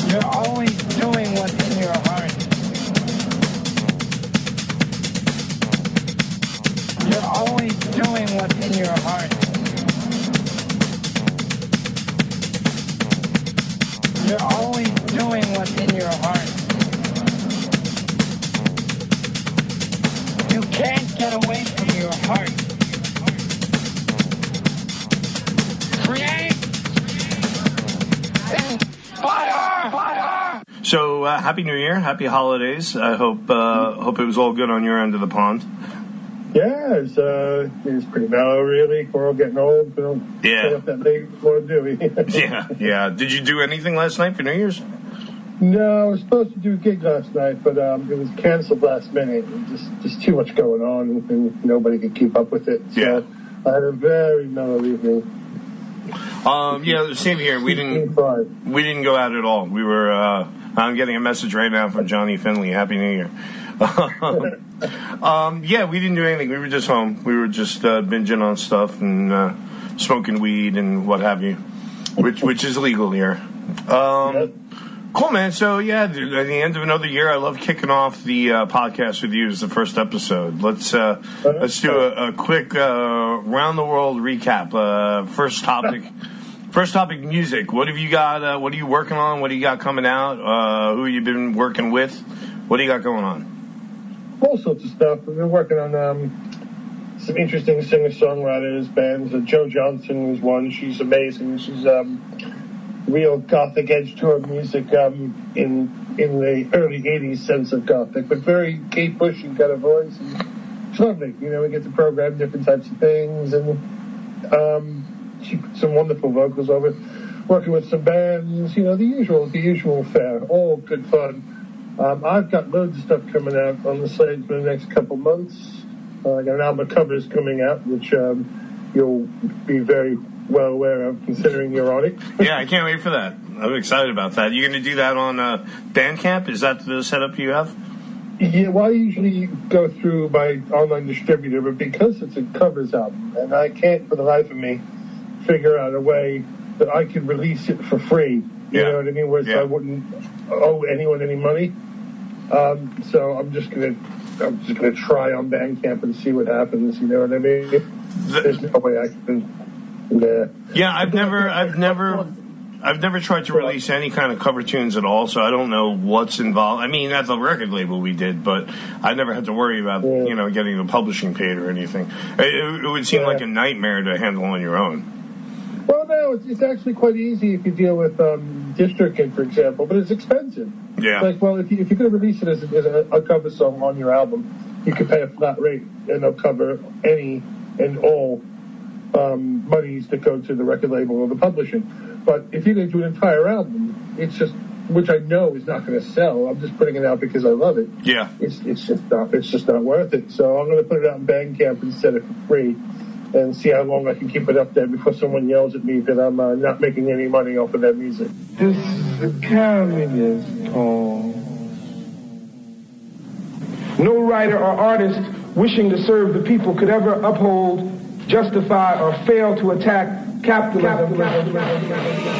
You're always doing what's in your heart. You're always doing what's in your heart. You're always doing what's in your heart. You can't get away from your heart. Create. Fire! Fire! So, Happy New Year, Happy Holidays. I hope it was all good on your end of the pond. Yeah, it was pretty mellow, really. We're all getting old. We don't stay up that late before, do we? Yeah. Did you do anything last night for New Year's? No, I was supposed to do a gig last night, but it was canceled last minute. Just too much going on, and nobody could keep up with it. So I had a very mellow evening. Same here. We didn't go out at all. We were. I'm getting a message right now from Johnny Finley. Happy New Year. We didn't do anything. We were just home. We were just binging on stuff and smoking weed and what have you, which is legal here. Cool, man. So, at the end of another year, I love kicking off the podcast with you as the first episode. Let's do a quick round-the-world recap. First topic, music. What have you got? What are you working on? What do you got coming out? Who have you been working with? What do you got going on? All sorts of stuff. We've been working on some interesting singer-songwriters, bands. Jo Johnson is one. She's amazing. She's real gothic edge to her music in the early 80s sense of gothic, but very Kate Bush kind of voice. And it's lovely. We get to program different types of things, and she put some wonderful vocals over it. Working with some bands, the usual fare. All good fun. I've got loads of stuff coming out on the stage for the next couple months. I got an album of covers coming out, which you'll be very well aware of, considering you're on it. Yeah, I can't wait for that. I'm excited about that. You're going to do that on Bandcamp? Is that the setup you have? Yeah, well, I usually go through my online distributor, but because it's a covers album, and I can't for the life of me figure out a way that I could release it for free. You know what I mean? Where I wouldn't owe anyone any money. So I'm just gonna try on Bandcamp and see what happens. You know what I mean? There's no way I can. Yeah, I've never tried to release any kind of cover tunes at all, so I don't know what's involved. I mean, at the record label we did, but I never had to worry about getting the publishing paid or anything. It would seem like a nightmare to handle on your own. Well, no, it's actually quite easy if you deal with DistroKid, for example, but it's expensive. Yeah. If you're going to release it as a cover song on your album, you can pay a flat rate, and they'll cover any and all monies that go to the record label or the publishing. But if you're going to do an entire album, it's just, which I know is not going to sell. I'm just putting it out because I love it. Yeah. It's just not worth it. So I'm going to put it out in Bandcamp and set it for free, and see how long I can keep it up there before someone yells at me that I'm not making any money off of that music. This is a communist poem. No writer or artist wishing to serve the people could ever uphold, justify, or fail to attack capitalism.